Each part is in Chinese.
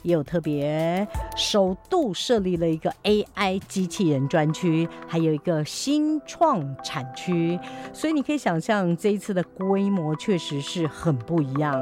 也有特别首度设立了一个 AI 机器人专区，还有一个新创产区，所以你可以想象这一次的规模确实是很不一样。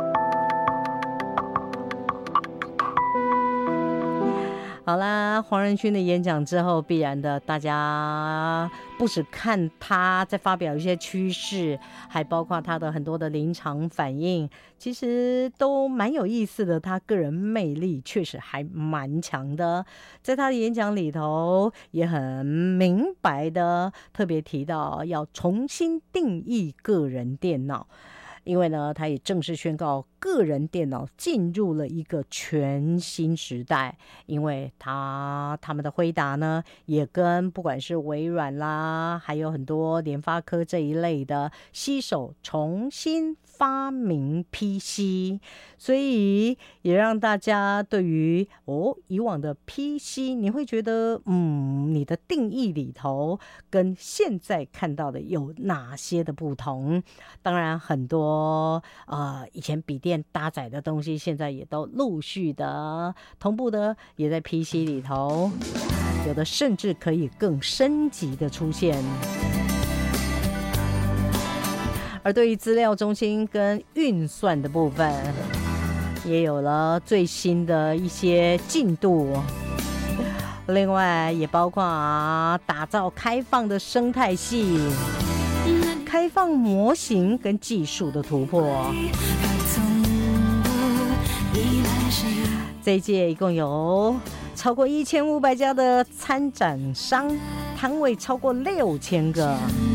好啦，黄仁勋的演讲之后，必然的，大家不只看他在发表一些趋势，还包括他的很多的临场反应，其实都蛮有意思的。他个人魅力确实还蛮强的，在他的演讲里头也很明白的特别提到要重新定义个人电脑。因为呢，他也正式宣告个人电脑进入了一个全新时代。因为他们的回答呢，也跟不管是微软啦，还有很多联发科这一类的携手重新发明 PC， 所以也让大家对于以往的 PC， 你会觉得你的定义里头跟现在看到的有哪些的不同？当然很多以前笔电搭载的东西，现在也都陆续的同步的也在 PC 里头，有的甚至可以更升级的出现。而对于资料中心跟运算的部分，也有了最新的一些进度。另外也包括打造开放的生态系、开放模型跟技术的突破。这一届一共有超过1500家的参展商，摊位超过6000个。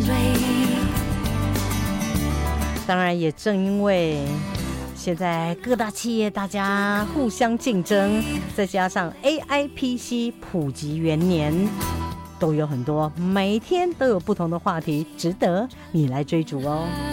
当然也正因为现在各大企业大家互相竞争，再加上 AI PC 普及元年，都有很多每天都有不同的话题值得你来追逐哦。